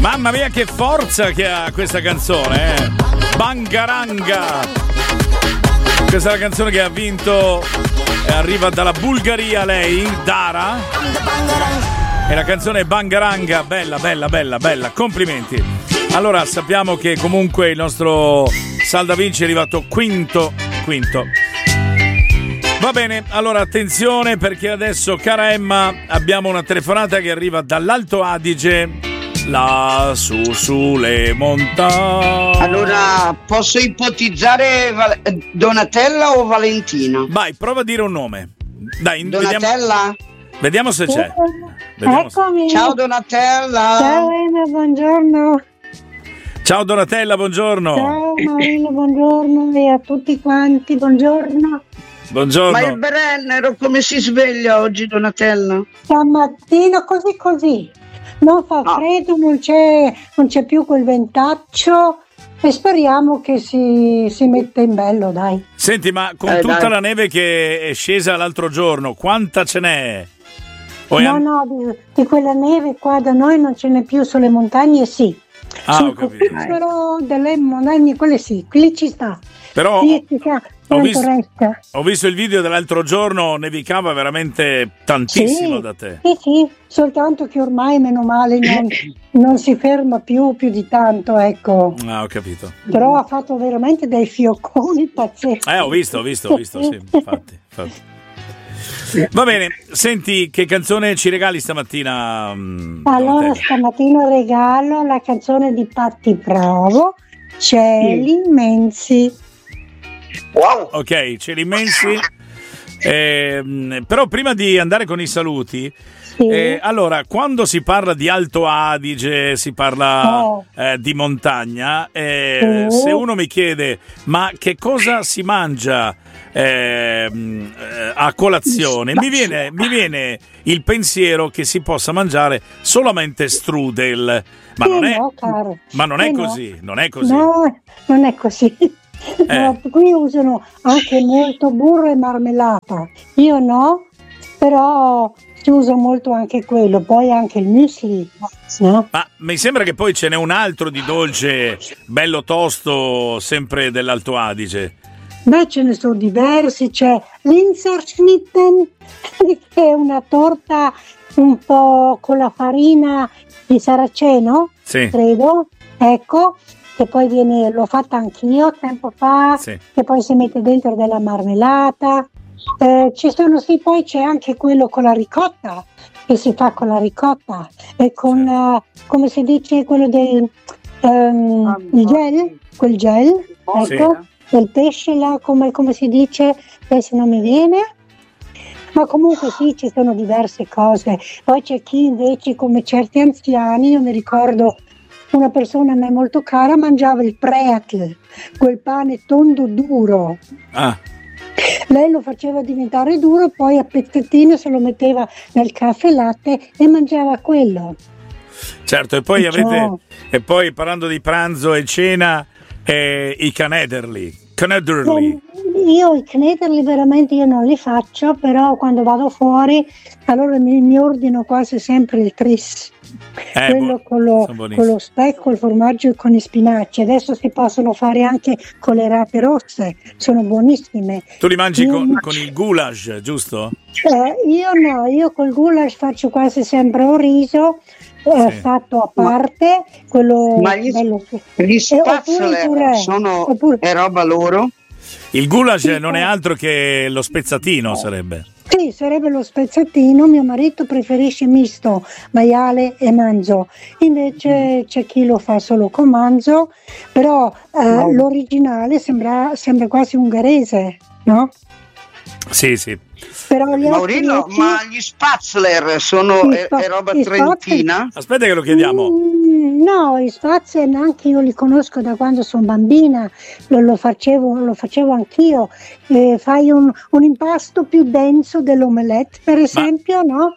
Mamma mia che forza che ha questa canzone, eh? Bangaranga. Questa è la canzone che ha vinto e arriva dalla Bulgaria lei, Dara. E la canzone è Bangaranga, bella, bella, bella, bella, complimenti. Allora sappiamo che comunque il nostro Salda Vinci è arrivato quinto. Va bene, allora attenzione perché adesso, cara Emma, abbiamo una telefonata che arriva dall'Alto Adige, là sulle montagne. Allora, posso ipotizzare Donatella o Valentina? Vai, prova a dire un nome. Dai, Donatella? Vediamo se c'è. Eccomi. Ciao Donatella. Ciao Emma, buongiorno. Ciao Donatella, buongiorno. Ciao Marino, buongiorno e a tutti quanti, buongiorno. Buongiorno. Ma il Brennero come si sveglia oggi, Donatella? Stamattina così. Non fa freddo, non c'è più quel ventaccio e speriamo che si metta in bello, dai. Senti, ma con tutta la neve che è scesa l'altro giorno, quanta ce n'è? No, di quella neve qua da noi non ce n'è più, sulle montagne sì. Ho capito. Però delle montagne quelle sì, qui ci sta. Però ho visto il video dell'altro giorno, nevicava veramente tantissimo da te. Sì, soltanto che ormai meno male non si ferma più di tanto, ecco. Ho capito. Però ha fatto veramente dei fiocconi pazzeschi. Ho visto, sì, infatti. Va bene, senti, che canzone ci regali stamattina? Allora, stamattina regalo la canzone di Patti Bravo, Cieli immensi. Wow. Ok, Cieli immensi. Però prima di andare con i saluti, allora, quando si parla di Alto Adige, si parla di montagna, se uno mi chiede ma che cosa si mangia a colazione, mi viene il pensiero che si possa mangiare solamente strudel, ma non è così. No, non è così. Qui usano anche molto burro e marmellata, io no, però si usa molto anche quello, poi anche il muesli, no? Ma mi sembra che poi ce n'è un altro di dolce bello tosto, sempre dell'Alto Adige. Beh, ce ne sono diversi, c'è l'Inserschnitten, che è una torta un po' con la farina di saraceno, credo, ecco, che poi l'ho fatta anch'io tempo fa, che poi si mette dentro della marmellata. Poi c'è anche quello con la ricotta, che si fa con la ricotta e con, come si dice, quello del il gel, quel gel, ecco, del pesce là, come si dice, adesso non mi viene. Ma comunque sì, ci sono diverse cose. Poi c'è chi invece, come certi anziani, io mi ricordo una persona a me molto cara, mangiava il preatl, quel pane tondo duro. Lei lo faceva diventare duro, poi a pezzettino se lo metteva nel caffè latte e mangiava quello. Certo, e poi e poi parlando di pranzo e cena, i canederli. Io i canederli veramente non li faccio, però quando vado fuori allora mi ordino quasi sempre il tris. Quello con lo speck, il formaggio e con i spinaci. Adesso si possono fare anche con le rape rosse, sono buonissime. Tu li mangi con il goulash, giusto? Io col goulash faccio quasi sempre un riso fatto a parte, quello ma gli spazzole è roba loro? Il goulash non è altro che lo spezzatino, sarebbe. Sì, sarebbe lo spezzatino. Mio marito preferisce misto, maiale e manzo, invece c'è chi lo fa solo con manzo, però l'originale sembra quasi ungherese, no? Sì. Però Maurino, ma gli spatzler è roba trentina? Aspetta che lo chiediamo. No, i spatzler neanche io li conosco da quando sono bambina, lo facevo anch'io. Fai un impasto più denso dell'omelette, per esempio, no?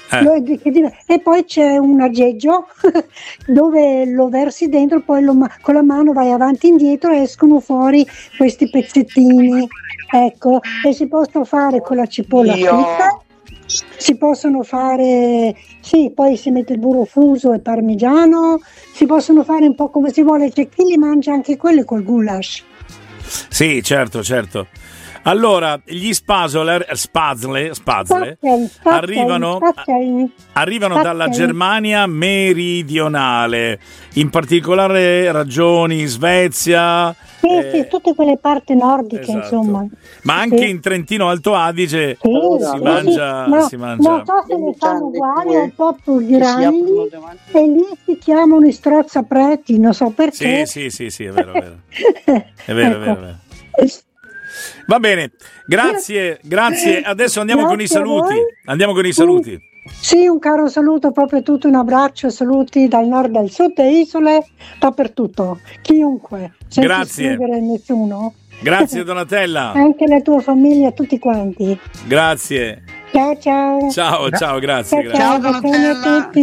E poi c'è un aggeggio dove lo versi dentro, poi con la mano vai avanti e indietro e escono fuori questi pezzettini, ecco, e si possono fare con la cipolla fritta Si possono fare, sì, poi si mette il burro fuso e parmigiano, si possono fare un po' come si vuole, c'è chi li mangia anche quelli col goulash. Sì, certo. Allora, gli spazzle arrivano dalla Germania meridionale, in particolare regioni Svezia. Sì, tutte quelle parti nordiche, esatto. Insomma. Ma anche in Trentino Alto Adige si mangia. Non so se ne fanno uguali, un po' più grandi, e lì si chiamano i strozzapreti, non so perché. Sì, è vero. È vero. Va bene, grazie. Adesso andiamo con i saluti. Sì, un caro saluto proprio a tutti, un abbraccio, saluti dal nord al sud e isole, dappertutto, chiunque, senza scrivere nessuno. Grazie Donatella. Anche la tua famiglia, tutti quanti. Grazie. Ciao. Ciao, grazie. Ciao Donatella.